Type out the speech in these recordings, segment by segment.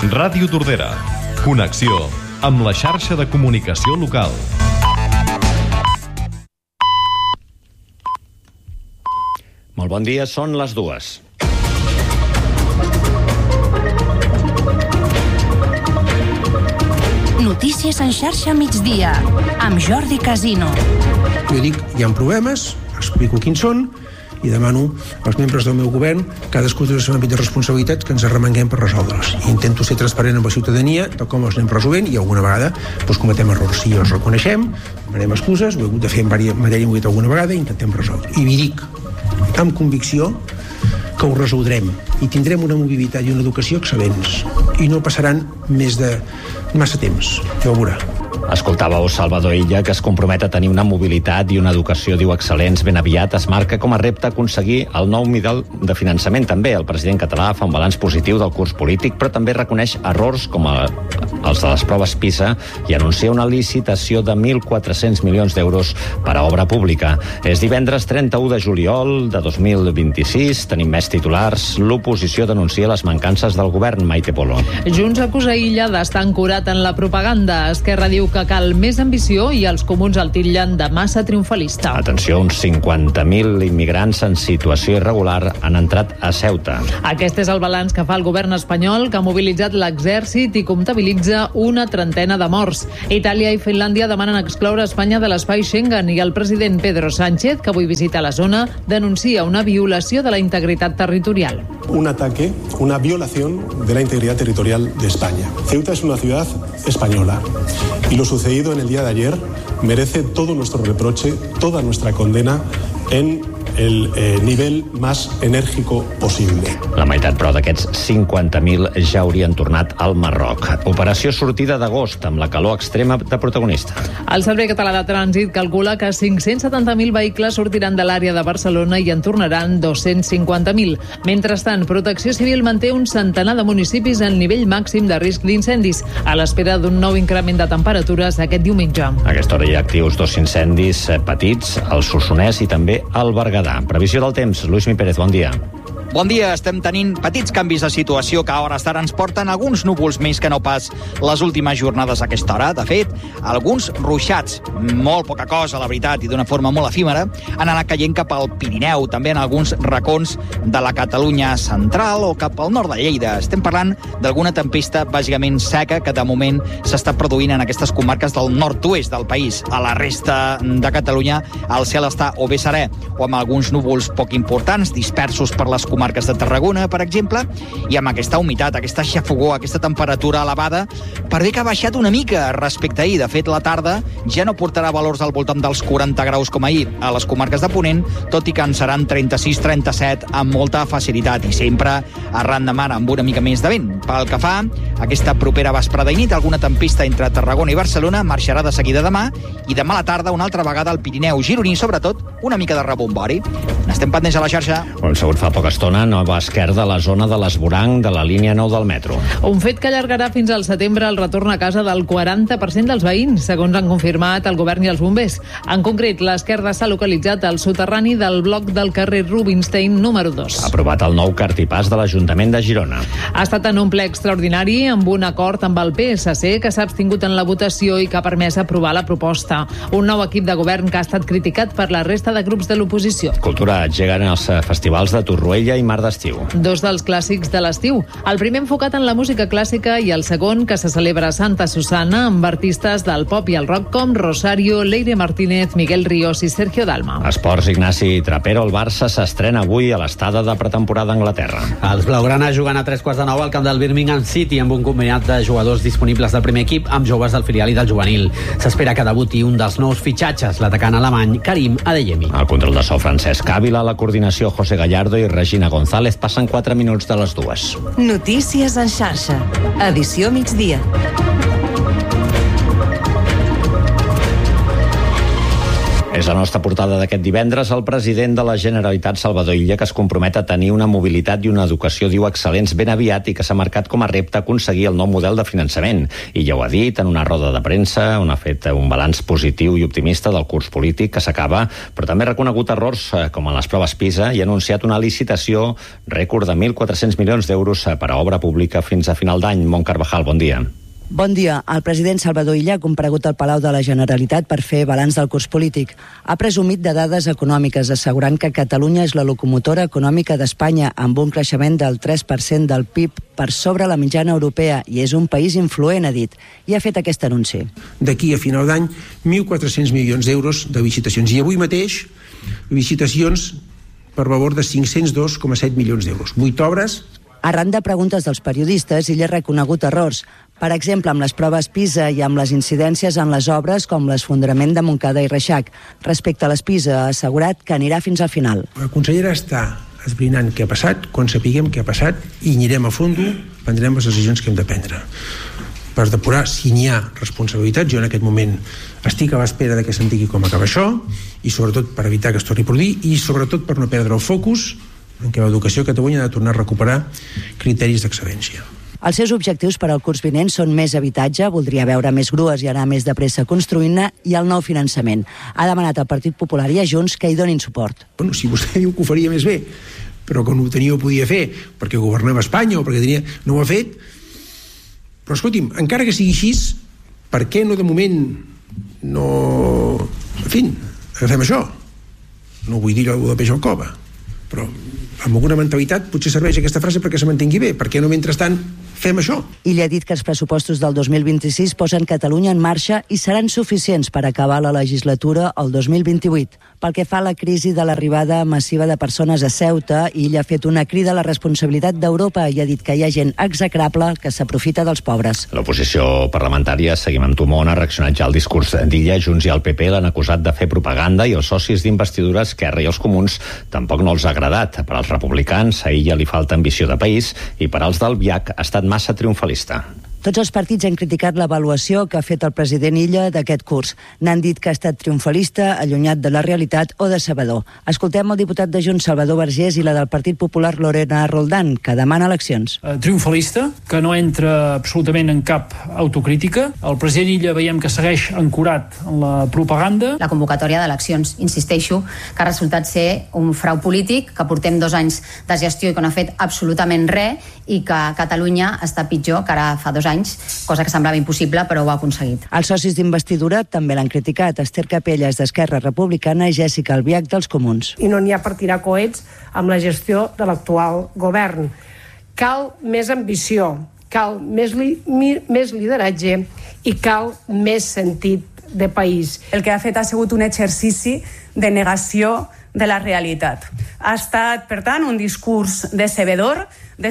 Ràdio Tordera. Connexió amb la xarxa de comunicació local. Molt bon dia, són les 2. Notícies en xarxa migdia, amb Jordi Casino. Jo dic, hi ha problemes, explico quins són i demano als membres del meu govern, cadascú té el seu àmbit de responsabilitat, que ens arremanguem per resoldre'ls. I intento ser transparent amb la ciutadania, tal com els anem resolent, i alguna vegada cometem errors. Si els reconeixem, demanem excuses, ho he hagut de fer en matèria de alguna vegada, i intentem resoldre. I vi dic, amb convicció, que ho resoldrem i tindrem una mobilitat i una educació excel·lents i no passaran més de massa temps, ja ho veurà. Escoltàveu Salvador Illa, que es compromet a tenir una mobilitat i una educació, diu, excel·lents. Ben aviat es marca com a repte aconseguir el nou model de finançament. També el president català fa un balanç positiu del curs polític, però també reconeix errors com els de les proves PISA i anuncia una licitació de 1.400 milions d'euros per a obra pública. És divendres 31 de juliol de 2026. Tenim més titulars. L'oposició denuncia les mancances del govern. Maite Polo. Junts acusa Illa d'estar ancorat en la propaganda. Esquerra diu que cal més ambició i els comuns el titllen de massa triomfalista. Atenció, uns 50.000 immigrants en situació irregular han entrat a Ceuta. Aquest és el balanç que fa el govern espanyol, que ha mobilitzat l'exèrcit i comptabilitza una trentena de morts. Itàlia i Finlàndia demanen excloure Espanya de l'espai Schengen i el president Pedro Sánchez, que avui visita la zona, denuncia una violació de la integritat territorial. Un ataque, una violación de la integridad territorial de España. Ceuta es una ciudad española y lo sucedido en el día de ayer merece todo nuestro reproche, toda nuestra condena en el nivell més enèrgico possible. La meitat, però, d'aquests 50.000 ja haurien tornat al Marroc. Operació sortida d'agost, amb la calor extrema de protagonista. El Servei Català de Trànsit calcula que 570.000 vehicles sortiran de l'àrea de Barcelona i en tornaran 250.000. Mentrestant, Protecció Civil manté un centenar de municipis en nivell màxim de risc d'incendis, a l'espera d'un nou increment de temperatures aquest diumenge. A aquesta hora hi ha actius 2 incendis petits, al Solsonès i també al Berguedà. Previsió del temps, Lluís Pérez, bon dia. Bon dia, estem tenint petits canvis de situació que a hores d'ara ens porten alguns núvols més que no pas les últimes jornades a aquesta hora. De fet, alguns ruixats, molt poca cosa, la veritat, i d'una forma molt efímera, han anat caient cap al Pirineu, també en alguns racons de la Catalunya central o cap al nord de Lleida. Estem parlant d'alguna tempesta bàsicament seca que de moment s'està produint en aquestes comarques del nord-oest del país. A la resta de Catalunya el cel està o bé serè o amb alguns núvols poc importants, dispersos per les comarques de Tarragona, per exemple, i amb aquesta humitat, aquesta xafogor, aquesta temperatura elevada, per bé que ha baixat una mica respecte a ahir. De fet, la tarda ja no portarà valors al voltant dels 40 graus com ahir a les comarques de Ponent, tot i que en seran 36-37 amb molta facilitat i sempre arran de mar amb una mica més de vent. Pel que fa a aquesta propera vesprada i nit, alguna tempesta entre Tarragona i Barcelona marxarà de seguida demà i demà a la tarda una altra vegada al Pirineu gironí, sobretot una mica de rebombori. N'estem pendents a la xarxa. Un segon fa poca estona, nova esquerda a la zona de l'Esvoranc de la línia 9 del metro. Un fet que allargarà fins al setembre el retorn a casa del 40% dels veïns, segons han confirmat el govern i els bombers. En concret, l'esquerda s'ha localitzat al soterrani del bloc del carrer Rubinstein número 2. Ha aprovat el nou cartipàs de l'Ajuntament de Girona. Ha estat en un ple extraordinari amb un acord amb el PSC que s'ha abstingut en la votació i que ha permès aprovar la proposta. Un nou equip de govern que ha estat criticat per la resta de grups de l'oposició. Cultura engeguen els festivals de Torroella i Mar d'Estiu. Dos dels clàssics de l'estiu. El primer enfocat en la música clàssica i el segon que se celebra a Santa Susana amb artistes del pop i el rock com Rosario, Leire Martínez, Miguel Ríos i Sergio Dalma. Esports, Ignasi Trapero. El Barça s'estrena avui a l'estada de pretemporada a Anglaterra. Els blaugrana juguen a 3:15 al camp del Birmingham City amb un combinat de jugadors disponibles del primer equip amb joves del filial i del juvenil. S'espera que debuti un dels nous fitxatges, l'atacant alemany Karim Adeyemi. El control de so Francesc Ávila, la coordinació José Gallardo i Regina González. Passen 4 minuts de les 2. Notícies en xarxa. Edició migdia. És la nostra portada d'aquest divendres. El president de la Generalitat, Salvador Illa, que es compromet a tenir una mobilitat i una educació, diu, excel·lents ben aviat i que s'ha marcat com a repte aconseguir el nou model de finançament. Illa ho ha dit en una roda de premsa, on ha fet un balanç positiu i optimista del curs polític que s'acaba, però també ha reconegut errors com en les proves PISA i ha anunciat una licitació rècord de 1.400 milions d'euros per a obra pública fins a final d'any. Mont Carvajal, bon dia. Bon dia. El president Salvador Illa ha comparegut al Palau de la Generalitat per fer balanç del curs polític. Ha presumit de dades econòmiques, assegurant que Catalunya és la locomotora econòmica d'Espanya, amb un creixement del 3% del PIB per sobre la mitjana europea, i és un país influent, ha dit, i ha fet aquest anunci. D'aquí a final d'any, 1.400 milions d'euros de licitacions. I avui mateix, licitacions per valor de 502,7 milions d'euros. 8 obres. Arran de preguntes dels periodistes, ell ha reconegut errors. Per exemple, amb les proves PISA i amb les incidències en les obres com l'esfondrament de Montcada i Reixac. Respecte a les PISA, ha assegurat que anirà fins al final. La consellera està esbrinant què ha passat, quan sapiguem què ha passat, i anirem a fons, prendrem les decisions que hem de prendre. Per depurar si n'hi ha responsabilitats. Jo en aquest moment estic a l'espera de que se'm digui com acaba això, i sobretot per evitar que es torni a produir, i sobretot per no perdre el focus en què l'educació a Catalunya ha de tornar a recuperar criteris d'excel·lència. Els seus objectius per al curs vinent són més habitatge, voldria veure més grues i anar més de pressa construint-ne, i el nou finançament. Ha demanat al Partit Popular i a Junts que hi donin suport. Bueno, si vostè diu que ho faria més bé, però quan ho tenia ho podia fer, perquè governava Espanya o perquè tenia... no ho ha fet. Però escolti'm, encara que sigui així, per què no de moment no... En fi, agafem això. No vull dir allò de peix al cova, però amb alguna mentalitat potser serveix aquesta frase perquè se mantingui bé. Per què no, mentrestant, fem això? I li ha dit que els pressupostos del 2026 posen Catalunya en marxa i seran suficients per acabar la legislatura el 2028. Pel que fa a la crisi de l'arribada massiva de persones a Ceuta, ell ha fet una crida a la responsabilitat d'Europa i ha dit que hi ha gent execrable que s'aprofita dels pobres. L'oposició parlamentària, Seguim amb tu, Món, ha reaccionat ja al discurs d'Illa. Junts i el PP l'han acusat de fer propaganda i els socis d'investidura, Esquerra i els Comuns, tampoc no els ha agradat. Per als republicans, a Illa li falta ambició de país i per als del BIAC ha estat massa triomfalista. Tots els partits han criticat l'avaluació que ha fet el president Illa d'aquest curs. N'han dit que ha estat triomfalista, allunyat de la realitat o decebedor. Escoltem el diputat de Junts, Salvador Vergés, i la del Partit Popular, Lorena Roldán, que demana eleccions. Triomfalista, que no entra absolutament en cap autocrítica. El president Illa veiem que segueix ancorat en la propaganda. La convocatòria d'eleccions, insisteixo, que ha resultat ser un frau polític, que portem 2 anys de gestió i que no ha fet absolutament res, i que Catalunya està pitjor que ara fa 2 anys, cosa que semblava impossible, però ho ha aconseguit. Els socis d'investidura també l'han criticat. Esther Capelles, d'Esquerra Republicana, i Jèssica Albiach, dels Comuns. I no n'hi ha per tirar coets amb la gestió de l'actual govern. Cal més ambició, cal més lideratge i cal més sentit de país. El que ha fet ha sigut un exercici de negació de la realitat. Ha estat, per tant, un discurs decebedor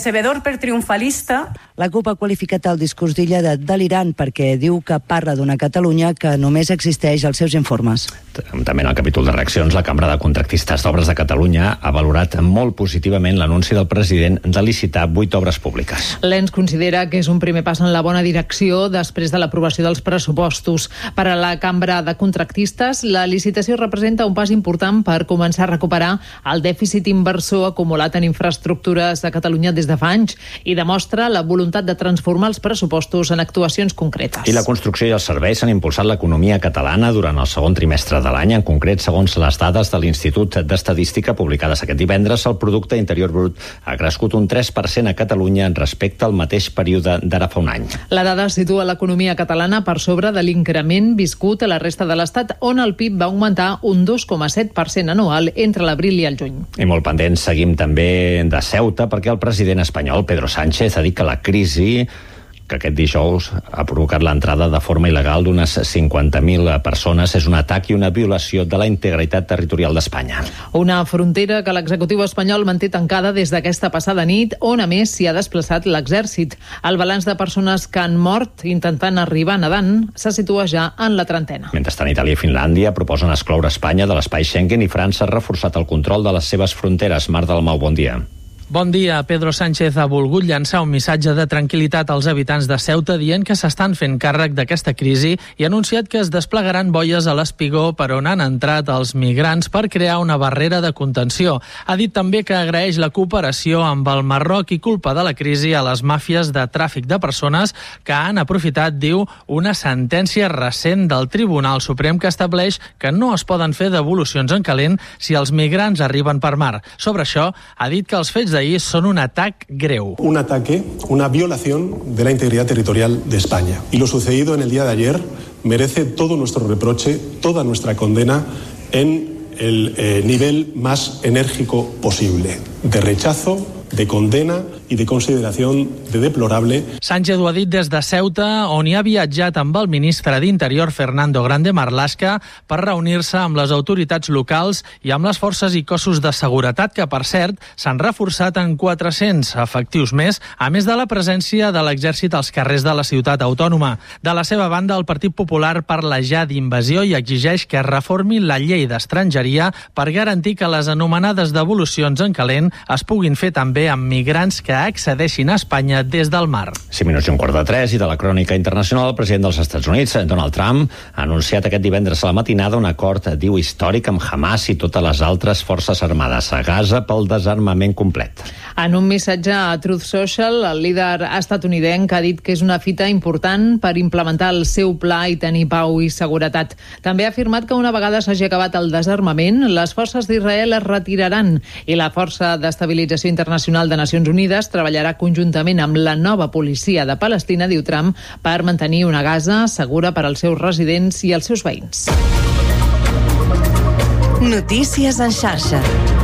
per triomfalista. La CUP ha qualificat el discurs d'Illa de delirant perquè diu que parla d'una Catalunya que només existeix als seus informes. També en el capítol de reaccions, la Cambra de Contractistes d'Obres de Catalunya ha valorat molt positivament l'anunci del president de licitar 8 obres públiques. L'ENS considera que és un primer pas en la bona direcció després de l'aprovació dels pressupostos. Per a la Cambra de Contractistes, la licitació representa un pas important per començar a recuperar el dèficit inversor acumulat en infraestructures de Catalunya des de fa anys i demostra la voluntat de transformar els pressupostos en actuacions concretes. I la construcció i els serveis han impulsat l'economia catalana durant el segon trimestre de l'any. En concret, segons les dades de l'Institut d'Estadística publicades aquest divendres, el producte interior brut ha crescut un 3% a Catalunya respecte al mateix període d'ara fa un any. La dada situa l'economia catalana per sobre de l'increment viscut a la resta de l'Estat, on el PIB va augmentar un 2,7% anual entre l'abril i el juny. I molt pendents seguim també de Ceuta, perquè el president espanyol, Pedro Sánchez, ha dit que la crisi que aquest dijous ha provocat l'entrada de forma il·legal d'unes 50.000 persones és un atac i una violació de la integritat territorial d'Espanya. Una frontera que l'executiu espanyol manté tancada des d'aquesta passada nit, on a més s'hi ha desplaçat l'exèrcit. El balanç de persones que han mort intentant arribar nedant se situa ja en la 30ena. Mentrestant, Itàlia i Finlàndia proposen excloure Espanya de l'espai Schengen i França ha reforçat el control de les seves fronteres. Mar Dalmau, bon dia. Bon dia. Pedro Sánchez ha volgut llançar un missatge de tranquil·litat als habitants de Ceuta dient que s'estan fent càrrec d'aquesta crisi i ha anunciat que es desplegaran boies a l'Espigó per on han entrat els migrants per crear una barrera de contenció. Ha dit també que agraeix la cooperació amb el Marroc i culpa de la crisi a les màfies de tràfic de persones que han aprofitat, diu, una sentència recent del Tribunal Suprem que estableix que no es poden fer devolucions en calent si els migrants arriben per mar. Sobre això, ha dit que els fets d'ahir son un atac greu. Un ataque, una violación de la integridad territorial de España. Y lo sucedido en el día de ayer merece todo nuestro reproche, toda nuestra condena en el nivel más enérgico posible, de rechazo, de condena i de consideració de deplorable. Sánchez ho ha dit des de Ceuta, on hi ha viatjat amb el ministre d'Interior, Fernando Grande Marlaska, per reunir-se amb les autoritats locals i amb les forces i cossos de seguretat, que, per cert, s'han reforçat en 400 efectius més, a més de la presència de l'exèrcit als carrers de la ciutat autònoma. De la seva banda, el Partit Popular parla ja d'invasió i exigeix que es reformi la llei d'estrangeria per garantir que les anomenades devolucions en calent es puguin fer també amb migrants que accedeixin a Espanya des del mar. 5 minuts i 2:45 i de la crònica internacional. El president dels Estats Units, Donald Trump, ha anunciat aquest divendres a la matinada un acord, diu, històric amb Hamas i totes les altres forces armades a Gaza pel desarmament complet. En un missatge a Truth Social, el líder estatunidenc ha dit que és una fita important per implementar el seu pla i tenir pau i seguretat. També ha afirmat que una vegada s'hagi acabat el desarmament, les forces d'Israel es retiraran i la Força d'Estabilització Internacional de Nacions Unides treballarà conjuntament amb la nova policia de Palestina, diu Trump, per mantenir una Gaza segura per als seus residents i els seus veïns. Notícies en xarxa.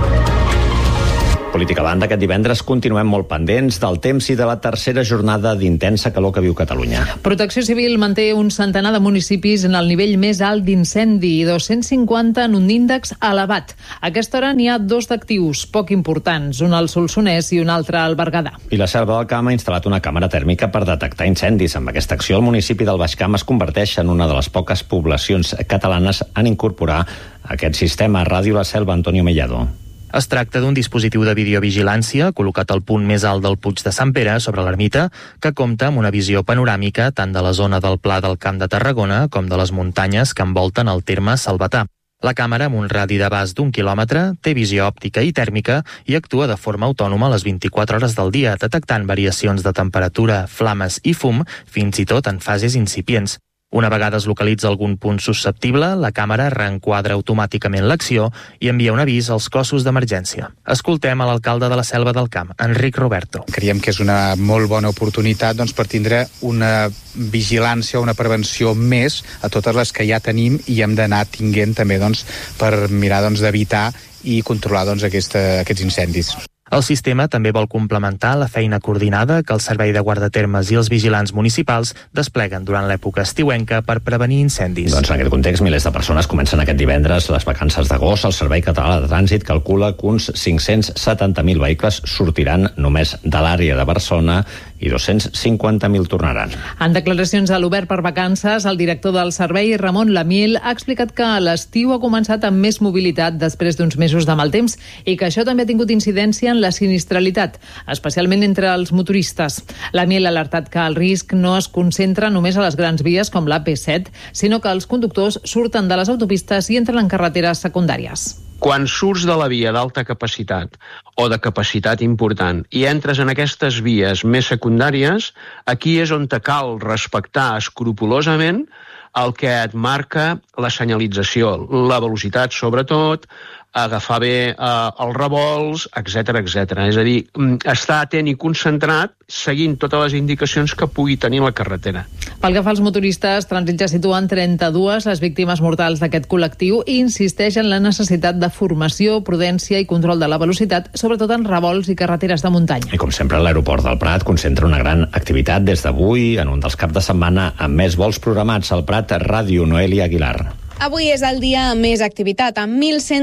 Política a banda, aquest divendres continuem molt pendents del temps i de la tercera jornada d'intensa calor que viu Catalunya. Protecció Civil manté un centenar de municipis en el nivell més alt d'incendi i 250 en un índex elevat. A aquesta hora n'hi ha 2 d'actius, poc importants, un al Solsonès i un altre al Berguedà. I la Selva del Camp ha instal·lat una càmera tèrmica per detectar incendis. Amb aquesta acció, el municipi del Baix Camp es converteix en una de les poques poblacions catalanes en incorporar aquest sistema. Ràdio La Selva, Antonio Mellado. Es tracta d'un dispositiu de videovigilància col·locat al punt més alt del Puig de Sant Pere, sobre l'ermita, que compta amb una visió panoràmica tant de la zona del Pla del Camp de Tarragona com de les muntanyes que envolten el terme selvatà. La càmera, amb un radi d'abast d'1 quilòmetre, té visió òptica i tèrmica i actua de forma autònoma a les 24 hores del dia, detectant variacions de temperatura, flames i fum, fins i tot en fases incipients. Una vegada es localitza algun punt susceptible, la càmera reenquadra automàticament l'acció i envia un avís als cossos d'emergència. Escoltem a l'alcalde de la Selva del Camp, Enric Roberto. Creiem que és una molt bona oportunitat per tindre una vigilància o una prevenció més a totes les que ja tenim i hem d'anar tinguent també per mirar d'evitar i controlar aquests incendis. El sistema també vol complementar la feina coordinada que el Servei de Guardatermes i els vigilants municipals despleguen durant l'època estiuenca per prevenir incendis. En aquest context, milers de persones comencen aquest divendres les vacances d'agost. El Servei Català de Trànsit calcula que uns 570.000 vehicles sortiran només de l'àrea de Barcelona i 250.000 tornaran. En declaracions a l'Obert per Vacances, el director del servei, Ramon Lamiel, ha explicat que l'estiu ha començat amb més mobilitat després d'uns mesos de mal temps i que això també ha tingut incidència en la sinistralitat, especialment entre els motoristes. Lamiel ha alertat que el risc no es concentra només a les grans vies com l'AP7, sinó que els conductors surten de les autopistes i entren en carreteres secundàries. Quan surts de la via d'alta capacitat o de capacitat important i entres en aquestes vies més secundàries, aquí és on te cal respectar escrupolosament el que et marca la senyalització, la velocitat sobretot, agafar bé els revolts, etc. És a dir, estar atent i concentrat seguint totes les indicacions que pugui tenir la carretera. Pel que fa als motoristes, Trànsit ja situen 32 les víctimes mortals d'aquest col·lectiu i insisteix en la necessitat de formació, prudència i control de la velocitat, sobretot en revolts i carreteres de muntanya. I com sempre, l'aeroport del Prat concentra una gran activitat des d'avui en un dels caps de setmana amb més vols programats. Al Prat, Ràdio, Noelia Aguilar. Avui és el dia amb més activitat, amb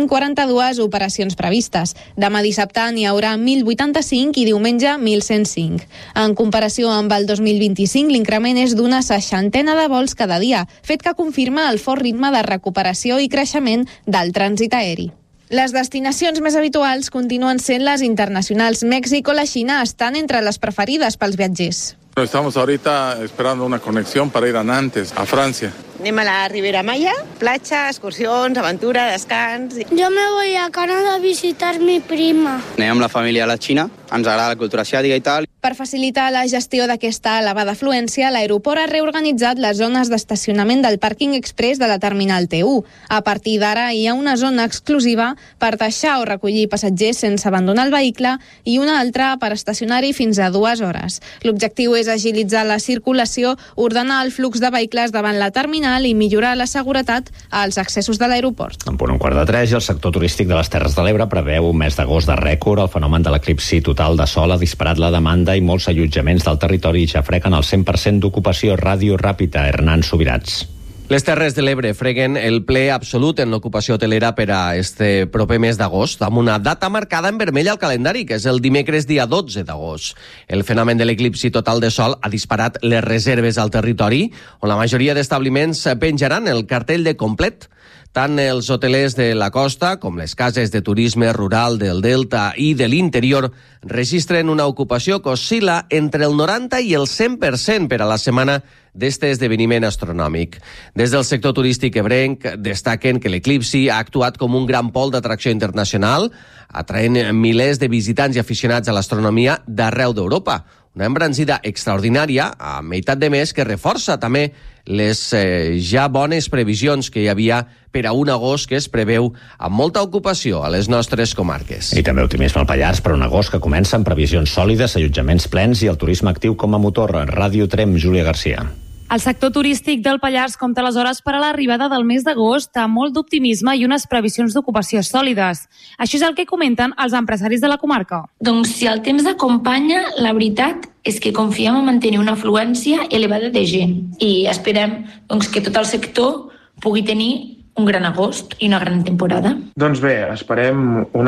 1.142 operacions previstes. Demà dissabte n'hi haurà 1.085 i diumenge 1.105. En comparació amb el 2025, l'increment és d'una 60 de vols cada dia, fet que confirma el fort ritme de recuperació i creixement del trànsit aeri. Les destinacions més habituals continuen sent les internacionals. Mèxic o la Xina estan entre les preferides pels viatgers. Estamos ahorita esperando una conexión para ir a Nantes, a Francia. Anem a la Ribera Maya, platja, excursions, aventura, descans... Yo me voy a Canadá a visitar mi prima. Anem amb la família a la Xina, ens agrada la cultura asiàtica i tal. Per facilitar la gestió d'aquesta elevada afluència, l'aeroport ha reorganitzat les zones d'estacionament del pàrquing express de la terminal T1. A partir d'ara hi ha una zona exclusiva per deixar o recollir passatgers sense abandonar el vehicle i una altra per estacionar-hi fins a 2 hores. L'objectiu és agilitzar la circulació, ordenar el flux de vehicles davant la terminal i millorar la seguretat als accessos de l'aeroport. En punt 2:45, el sector turístic de les Terres de l'Ebre preveu un mes d'agost de rècord. El fenomen de l'eclipsi total de sol ha disparat la demanda i molts allotjaments del territori ja freguen el 100% d'ocupació. Ràdio Ràpita, Hernán Subirats. Les Terres de l'Ebre freguen el ple absolut en l'ocupació hotelera per a este proper mes d'agost, amb una data marcada en vermell al calendari, que és el dimecres dia 12 d'agost. El fenomen de l'eclipsi total de sol ha disparat les reserves al territori, on la majoria d'establiments penjaran el cartell de complet. Tant els hotelers de la costa com les cases de turisme rural del Delta i de l'interior registren una ocupació que oscil·la entre el 90 i el 100% per a la setmana d'este esdeveniment astronòmic. Des del sector turístic ebrenc destaquen que l'eclipsi ha actuat com un gran pol d'atracció internacional, atraent milers de visitants i aficionats a l'astronomia d'arreu d'Europa. Una embranzida extraordinària a meitat de mes que reforça també les ja bones previsions que hi havia per a un agost que es preveu amb molta ocupació a les nostres comarques. I també optimisme al Pallars per un agost que comença amb previsions sòlides, allotjaments plens i el turisme actiu com a motor. Ràdio Trem, Júlia Garcia. El sector turístic del Pallars compta aleshores per a l'arribada del mes d'agost amb molt d'optimisme i unes previsions d'ocupació sòlides. Això és el que comenten els empresaris de la comarca. Doncs si el temps acompanya, la veritat és que confiem en mantenir una afluència elevada de gent i esperem que tot el sector pugui tenir un gran agost i una gran temporada. Doncs bé, esperem una